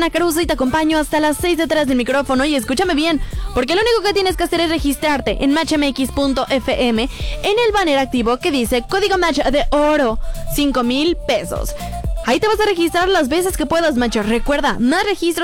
Ana Caruso y te acompaño hasta las 6 detrás del micrófono. Y escúchame bien, porque lo único que tienes que hacer es registrarte en matchmx.fm en el banner activo que dice Código Match de Oro, 5,000 pesos. Ahí te vas a registrar las veces que puedas, Match. Recuerda, más registros